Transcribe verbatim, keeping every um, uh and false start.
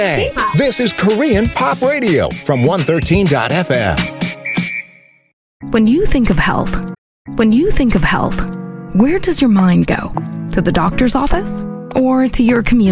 Hey, this is Korean Pop Radio from one thirteen dot F M. When you think of health, when you think of health, where does your mind go? To the doctor's office or to your community?